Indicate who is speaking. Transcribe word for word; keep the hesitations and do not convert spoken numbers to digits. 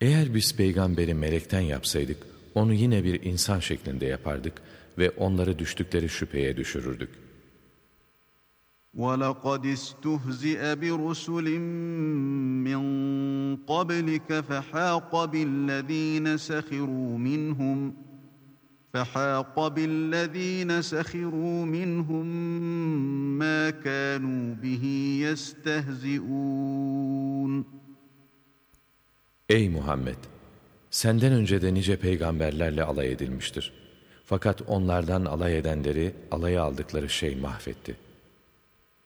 Speaker 1: Eğer biz peygamberi melekten yapsaydık, onu yine bir insan şeklinde yapardık ve onları düştükleri şüpheye düşürürdük.
Speaker 2: وَلَقَدِ اسْتُهْزِئَ بِرُسُلٍ مِّن قَبْلِكَ فَحَاقَ بِالَّذ۪ينَ سَخِرُوا مِنْهُمْ فَحَاقَ بِالَّذ۪ينَ سَخِرُوا مِنْهُمْ مَا كَانُوا بِهِ يَسْتَهْزِئُونَ.
Speaker 1: Ey Muhammed! Senden önce de nice peygamberlerle alay edilmiştir. Fakat onlardan alay edenleri alaya aldıkları şey mahvetti.